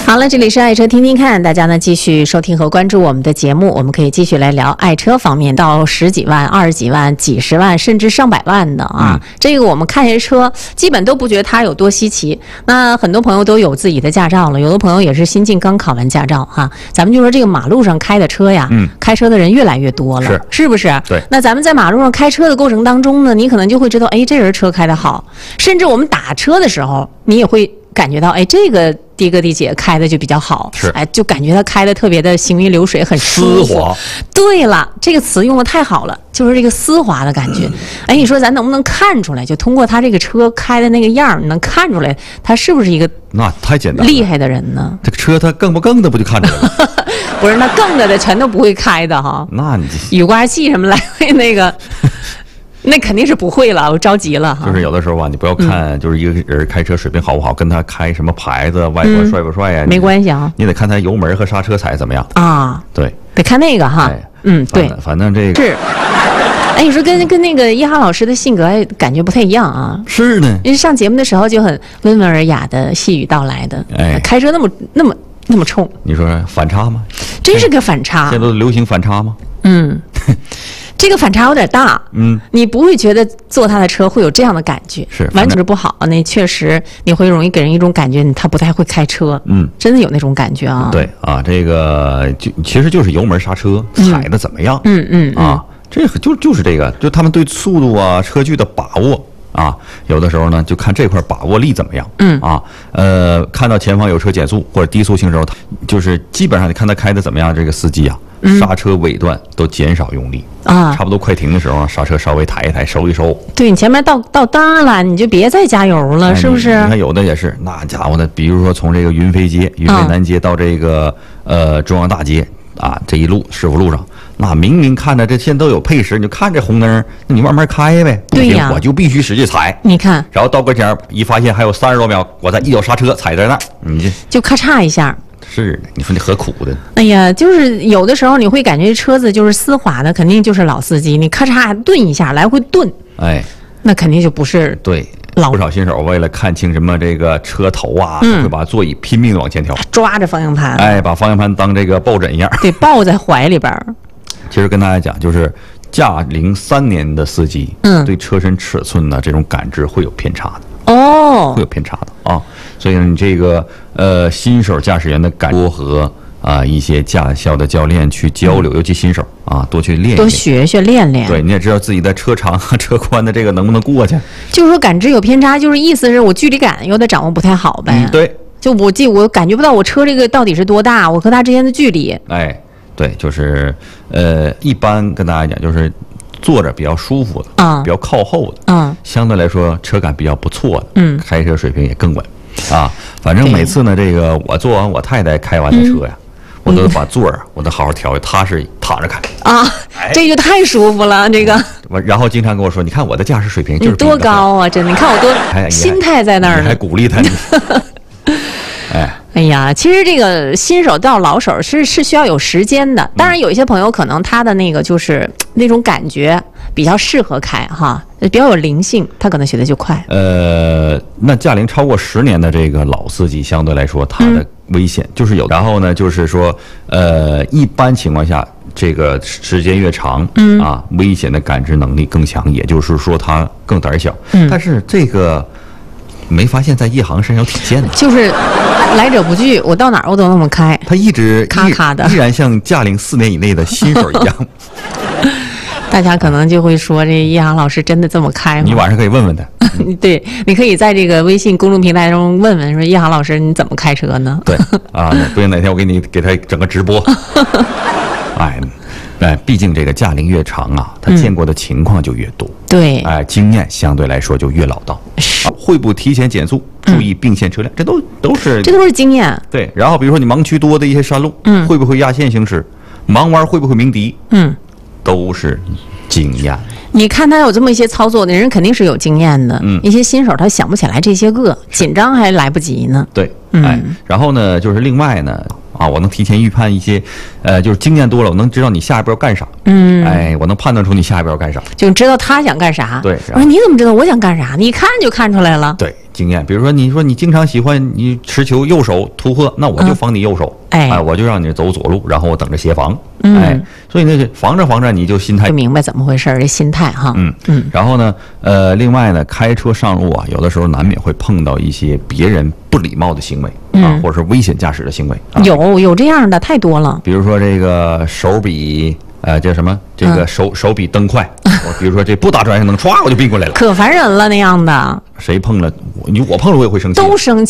好了，这里是爱车听听看，大家呢继续收听和关注我们的节目，我们可以继续来聊爱车方面，到10几万、20几万、几十万，甚至上百万的啊。这个我们看这车，基本都不觉得它有多稀奇。那很多朋友都有自己的驾照了，有的朋友也是新进刚考完驾照哈。咱们就说这个马路上开的车呀，开车的人越来越多了，是不是？ 对。 那咱们在马路上开车的过程当中呢，你可能就会知道，哎，这人车开得好，甚至我们打车的时候，你也会感觉到，哎，这个的哥的姐开的就比较好，哎，就感觉他开的特别的行云流水，很舒服。 丝滑。 对了，这个词用的太好了，就是这个丝滑的感觉。哎，你说咱能不能看出来？就通过他这个车开的那个样，你能看出来他是不是一个那太简单厉害的人呢？ 这个车他更不更的不就看出来了？ 不是，那更的全都不会开的哈。 那你雨刮器什么来回那个。那肯定是不会了，我着急了哈。 就是有的时候吧，你不要看，就是一个人开车水平好不好，跟他开什么牌子、外观帅不帅呀， 没关系啊。 你得看他油门和刹车踩怎么样啊。 对， 得看那个哈。对， 反正这个是。哎，你说跟那个一航老师的性格感觉不太一样啊。 是呢。 因为上节目的时候就很温文尔雅的、细语道来的，开车那么冲。 你说反差吗？ 真是个反差。 现在都流行反差吗？ 这个反差有点大，你不会觉得坐他的车会有这样的感觉， 是完全是不好。那确实你会容易给人一种感觉，他不太会开车，真的有那种感觉啊。 对啊，这个其实就是油门刹车踩的怎么样，这个就是这个，就他们对速度啊、车距的把握啊，有的时候呢就看这块把握力怎么样，看到前方有车减速或者低速行驶，就是基本上你看他开的怎么样，这个司机啊。刹车尾段都减少用力啊，差不多快停的时候，刹车稍微抬一抬，收一收。 对，你前面到灯了，你就别再加油了，是不是？ 你看有的也是，那家伙的，比如说从这个云飞南街到这个中央大街啊，这一路市府路上，那明明看着这现在都有配时，你就看这红灯，那你慢慢开呗。 对呀， 我就必须使劲踩。 你看， 然后到跟前一发现还有30多秒，我再一脚刹车踩在那儿，你就咔嚓一下。 是的，你说你何苦的？ 哎呀，就是有的时候你会感觉车子就是丝滑的，肯定就是老司机。你咔嚓顿一下，来回顿， 哎， 那肯定就不是对。不少新手为了看清什么这个车头啊，会把座椅拼命的往前调， 抓着方向盘， 哎，把方向盘当这个抱枕一样， 对，抱在怀里边。 其实跟大家讲，就是驾龄3年的司机，对车身尺寸呢这种感知会有偏差的。会有偏差的啊，所以呢，你这个新手驾驶员的感多和一些驾校的教练去交流，尤其新手啊，多去练， 多学学练练。 对，你也知道自己的车长和车宽的这个能不能过去。 就是说感知有偏差，就是意思是我距离感有点掌握不太好呗。 对， 就我感觉不到我车这个到底是多大，我和它之间的距离。 哎，对，就是一般跟大家讲就是。坐着比较舒服的，比较靠后的，相对来说车感比较不错的，开车水平也更稳，啊，反正每次呢，这个我坐完我太太开完的车呀，我都把座儿我都好好调，她是躺着开啊，这就太舒服了，这个。 然后经常跟我说，你看我的驾驶水平就是多高啊，真的，你看我多心态在那儿呢， 你还鼓励他， 哎呀，其实这个新手到老手是需要有时间的。当然，有一些朋友可能他的那个就是那种感觉比较适合开哈，比较有灵性，他可能学的就快。 那驾龄超过10年的这个老司机，相对来说他的危险就是有。然后呢，就是说一般情况下，这个时间越长，啊，危险的感知能力更强，也就是说他更胆小。但是这个。没发现，在一航身上有体现的， 就是来者不拒，我到哪儿我都那么开。 他一直咔咔的， 依然像驾龄4年以内的新手一样。 大家可能就会说，这一航老师真的这么开吗？ 你晚上可以问问他。 对，你可以在这个微信公众平台中问问说，一航老师你怎么开车呢？ 对啊，不行哪天我给他整个直播。毕竟这个驾龄越长啊，他见过的情况就越多， 对， 经验相对来说就越老道。会不会提前减速，注意并线车辆，这都是经验。 对，然后比如说你盲区多的一些山路，会不会压线行驶，盲弯会不会鸣笛，都是经验。 你看他有这么一些操作的人，肯定是有经验的。一些新手他想不起来这些个，紧张还来不及呢。 对，然后呢，就是另外呢。 啊，我能提前预判一些，就是经验多了，我能知道你下一步要干啥。我能判断出你下一步要干啥， 就知道他想干啥。 对， 我说你怎么知道我想干啥？你一看就看出来了。 对，经验。比如说你经常喜欢你持球右手突破，那我就防你右手，我就让你走左路，然后我等着协防。所以那是防着你就心态就明白怎么回事这心态哈。 然后呢，另外呢，开车上路啊，有的时候难免会碰到一些别人不礼貌的行为啊，或者是危险驾驶的行为。 有这样的太多了。 比如说这个手比叫什么？这个手比灯快。比如说这不打转向灯，歘我就并过来了， 可烦人了那样的。 谁碰了我碰了我也会生气， 都生气。